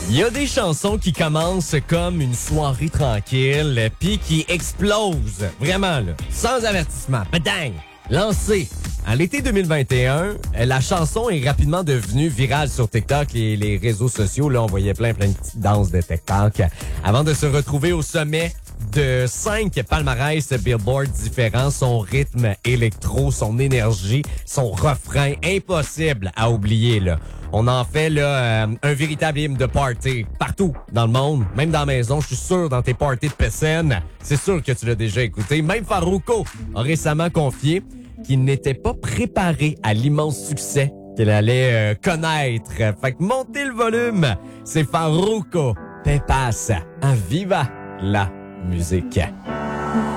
Il y a des chansons qui commencent comme une soirée tranquille, puis qui explosent, vraiment, là, sans avertissement. Badang! Lancée à l'été 2021, la chanson est rapidement devenue virale sur TikTok et les réseaux sociaux. Là, on voyait plein de petites danses de TikTok avant de se retrouver au sommet de 5 palmarès Billboard différents. Son rythme électro, son énergie, son refrain, impossible à oublier, là. On en fait là un véritable hymne de party partout dans le monde, même dans la maison. Je suis sûr, dans tes parties de PSN, c'est sûr que tu l'as déjà écouté. Même Farruko a récemment confié qu'il n'était pas préparé à l'immense succès qu'il allait connaître. Fait que montez le volume, c'est Farruko, Pepas, à Viva la musique.